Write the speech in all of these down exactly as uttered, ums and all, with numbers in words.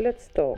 Let's talk.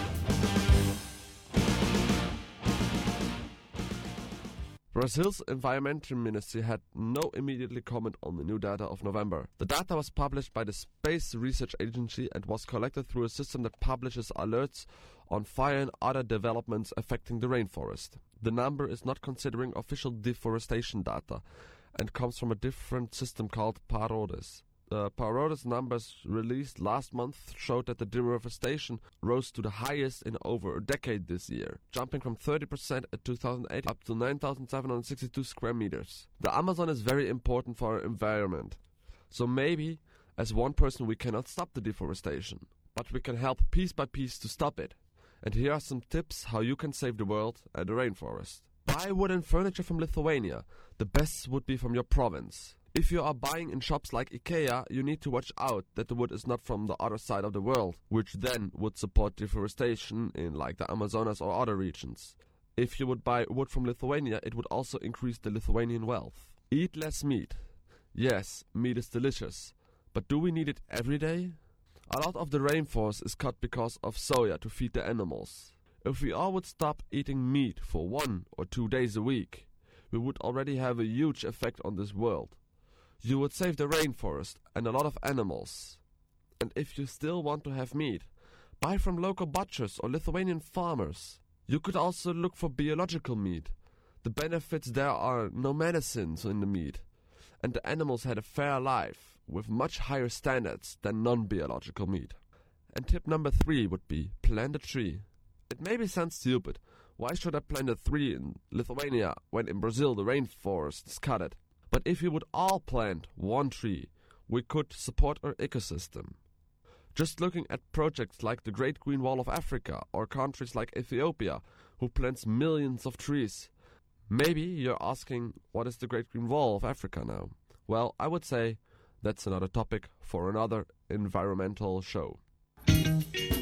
Brazil's environmental ministry had no immediately comment on the new data of November. The data was published by the Space Research Agency and was collected through a system that publishes alerts on fire and other developments affecting the rainforest. The number is not considering official deforestation data and comes from a different system called Parodes. The Parodes numbers released last month showed that the deforestation rose to the highest in over a decade this year, jumping from thirty percent in two thousand eight up to nine thousand seven hundred sixty-two square meters. The Amazon is very important for our environment, so maybe as one person we cannot stop the deforestation, but we can help piece by piece to stop it. And here are some tips how you can save the world and the rainforest. Buy wooden furniture from Lithuania. The best would be from your province. If you are buying in shops like IKEA, you need to watch out that the wood is not from the other side of the world, which then would support deforestation in like the Amazonas or other regions. If you would buy wood from Lithuania, it would also increase the Lithuanian wealth. Eat less meat. Yes, meat is delicious, but do we need it every day? A lot of the rainforest is cut because of soya to feed the animals. If we all would stop eating meat for one or two days a week, we would already have a huge effect on this world. You would save the rainforest and a lot of animals. And if you still want to have meat, buy from local butchers or Lithuanian farmers. You could also look for biological meat. The benefits there are no medicines in the meat, and the animals had a fair life with much higher standards than non-biological meat. And tip number three would be plant a tree. It maybe sounds stupid. Why should I plant a tree in Lithuania when in Brazil the rainforest is cut? But if we would all plant one tree, we could support our ecosystem. Just looking at projects like the Great Green Wall of Africa or countries like Ethiopia, who plants millions of trees. Maybe you're asking, what is the Great Green Wall of Africa now? Well, I would say that's another topic for another environmental show.